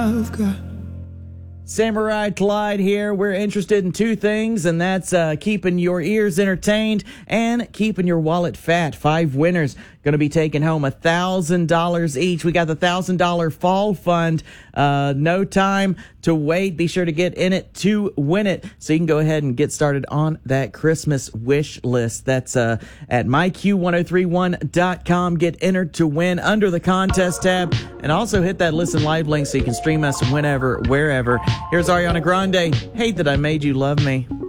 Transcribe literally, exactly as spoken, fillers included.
I've got. Samurai Clyde here. We're interested in two things, and that's uh, keeping your ears entertained and keeping your wallet fat. Five winners going to be taking home one thousand dollars each. We got the one thousand dollars fall fund. Uh, no time to wait. Be sure to get in it to win it. So you can go ahead and get started on that Christmas wish list. That's uh, at my q ten thirty-one dot com. Get entered to win under the contest tab. And also hit that listen live link so you can stream us whenever, wherever. Here's Ariana Grande. Hate that I made you love me.